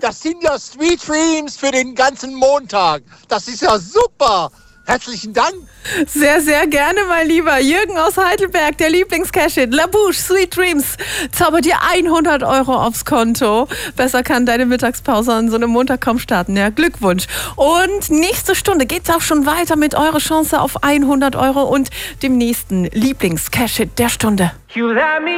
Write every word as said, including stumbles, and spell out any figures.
das sind ja Sweet Dreams für den ganzen Montag. Das ist ja super. Herzlichen Dank. Sehr, sehr gerne, mein Lieber. Jürgen aus Heidelberg, der Lieblings-Cash-Hit. La Bouche, Sweet Dreams. Zaubert dir hundert Euro aufs Konto. Besser kann deine Mittagspause an so einem Montag kaum starten. Ja, Glückwunsch. Und nächste Stunde geht's auch schon weiter mit eurer Chance auf hundert Euro und dem nächsten Lieblings-Cash-Hit der Stunde.